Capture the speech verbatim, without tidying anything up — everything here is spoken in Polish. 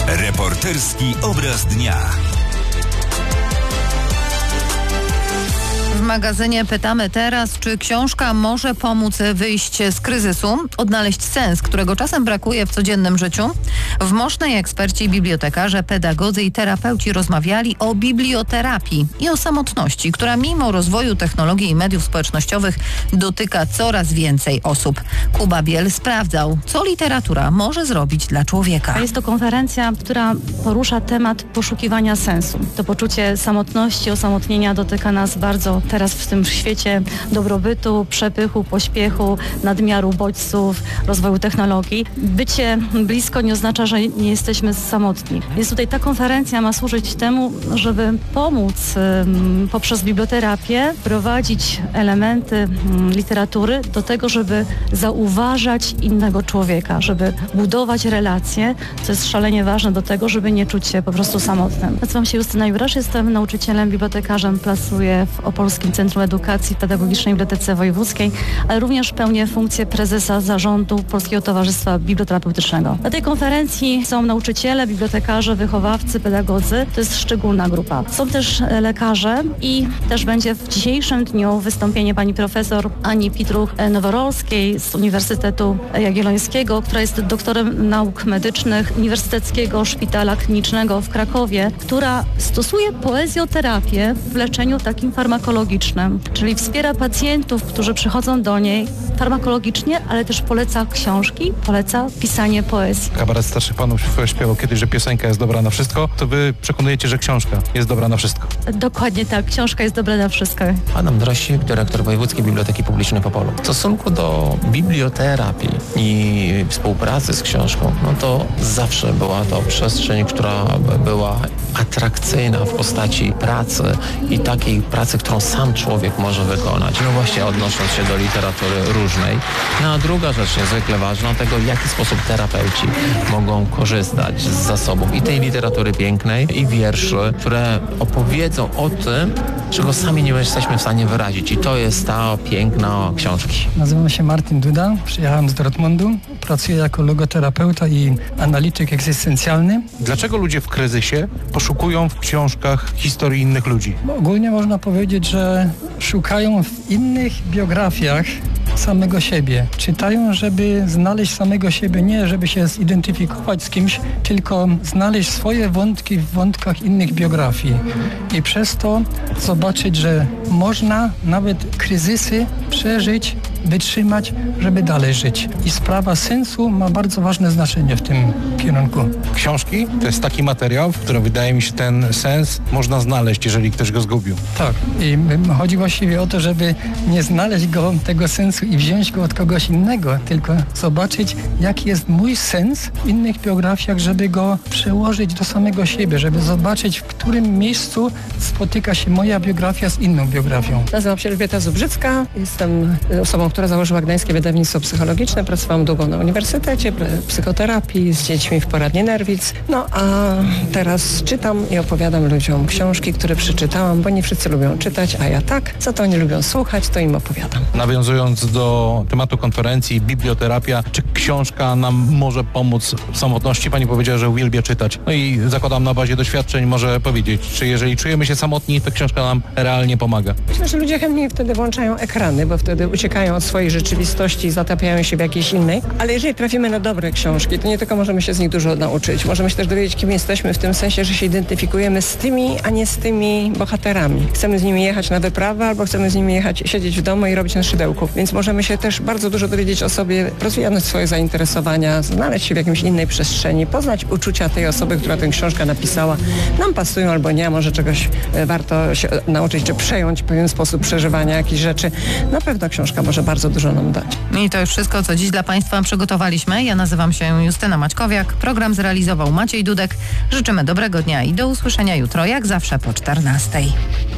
Reporterski obraz dnia. W magazynie pytamy teraz, czy książka może pomóc wyjść z kryzysu, odnaleźć sens, którego czasem brakuje w codziennym życiu. W Mosznej eksperci, bibliotekarze, pedagodzy i terapeuci rozmawiali o biblioterapii i o samotności, która mimo rozwoju technologii i mediów społecznościowych dotyka coraz więcej osób. Kuba Biel sprawdzał, co literatura może zrobić dla człowieka. Jest to konferencja, która porusza temat poszukiwania sensu. To poczucie samotności, osamotnienia dotyka nas bardzo teraz w tym świecie dobrobytu, przepychu, pośpiechu, nadmiaru bodźców, rozwoju technologii. Bycie blisko nie oznacza, że nie jesteśmy samotni. Więc tutaj ta konferencja ma służyć temu, żeby pomóc um, poprzez biblioterapię prowadzić elementy um, literatury do tego, żeby zauważać innego człowieka, żeby budować relacje, co jest szalenie ważne do tego, żeby nie czuć się po prostu samotnym. Nazywam się Justyna Jurasz, jestem nauczycielem, bibliotekarzem, pracuję w Opolskim Centrum Edukacji Pedagogicznej w Bibliotece Wojewódzkiej, ale również pełnię funkcję prezesa zarządu Polskiego Towarzystwa Biblioterapeutycznego. Na tej konferencji są nauczyciele, bibliotekarze, wychowawcy, pedagodzy. To jest szczególna grupa. Są też lekarze i też będzie w dzisiejszym dniu wystąpienie pani profesor Ani Pitruch-Noworolskiej z Uniwersytetu Jagiellońskiego, która jest doktorem nauk medycznych Uniwersyteckiego Szpitala Klinicznego w Krakowie, która stosuje poezjoterapię w leczeniu takim farmakologicznym, czyli wspiera pacjentów, którzy przychodzą do niej farmakologicznie, ale też poleca książki, poleca pisanie poezji. Kabaret starszych panów śpiewał kiedyś, że piosenka jest dobra na wszystko, to wy przekonujecie, że książka jest dobra na wszystko. Dokładnie tak, książka jest dobra na wszystko. Adam Drościk, dyrektor Wojewódzkiej Biblioteki Publicznej w Opolu. W stosunku do biblioterapii i współpracy z książką, no to zawsze była to przestrzeń, która była atrakcyjna w postaci pracy i takiej pracy, którą sam człowiek może wykonać. No właśnie odnosząc się do literatury różnej. No a druga rzecz niezwykle ważna, tego w jaki sposób terapeuci mogą korzystać z zasobów i tej literatury pięknej i wierszy, które opowiedzą o tym, czego sami nie jesteśmy w stanie wyrazić. I to jest ta piękna książki. Nazywam się Martin Duda, przyjechałem z Dortmundu, pracuję jako logoterapeuta i analityk egzystencjalny. Dlaczego ludzie w kryzysie poszukują w książkach historii innych ludzi? Bo ogólnie można powiedzieć, że szukają w innych biografiach samego siebie. Czytają, żeby znaleźć samego siebie, nie żeby się zidentyfikować z kimś, tylko znaleźć swoje wątki w wątkach innych biografii. I przez to zobaczyć, że można nawet kryzysy przeżyć, wytrzymać, żeby dalej żyć. I sprawa sensu ma bardzo ważne znaczenie w tym kierunku. Książki to jest taki materiał, w którym wydaje mi się ten sens można znaleźć, jeżeli ktoś go zgubił. Tak. I chodzi właściwie o to, żeby nie znaleźć go, tego sensu i wziąć go od kogoś innego, tylko zobaczyć, jaki jest mój sens w innych biografiach, żeby go przełożyć do samego siebie, żeby zobaczyć, w którym miejscu spotyka się moja biografia z inną biografią. Nazywam się Elżbieta Zubrzycka, jestem osobą, która założyła Gdańskie Wydawnictwo Psychologiczne. Pracowałam długo na uniwersytecie, psychoterapii, z dziećmi w poradni Nerwic. No a teraz czytam i opowiadam ludziom książki, które przeczytałam, bo nie wszyscy lubią czytać, a ja tak. Za to oni lubią słuchać, to im opowiadam. Nawiązując do tematu konferencji, biblioterapia, czy książka nam może pomóc w samotności? Pani powiedziała, że uwielbia czytać. No i zakładam, na bazie doświadczeń może powiedzieć, czy jeżeli czujemy się samotni, to książka nam realnie pomaga. Myślę, że ludzie chętniej wtedy włączają ekrany, bo wtedy uciekają od swojej rzeczywistości i zatapiają się w jakiejś innej. Ale jeżeli trafimy na dobre książki, to nie tylko możemy się z nich dużo nauczyć. Możemy się też dowiedzieć, kim jesteśmy, w tym sensie, że się identyfikujemy z tymi, a nie z tymi bohaterami. Chcemy z nimi jechać na wyprawę, albo chcemy z nimi jechać, siedzieć w domu i robić na szydełku. Więc możemy się też bardzo dużo dowiedzieć o sobie, rozwijać swoje zainteresowania, znaleźć się w jakiejś innej przestrzeni, poznać uczucia tej osoby, która tę książkę napisała. Nam pasują albo nie, a może czegoś warto się nauczyć, czy przejąć pewien sposób przeżywania jakichś rzeczy. Na pewno książka może bardzo dużo nam dać. I to już wszystko, co dziś dla Państwa przygotowaliśmy. Ja nazywam się Justyna Maćkowiak. Program zrealizował Maciej Dudek. Życzymy dobrego dnia i do usłyszenia jutro, jak zawsze po czternastej.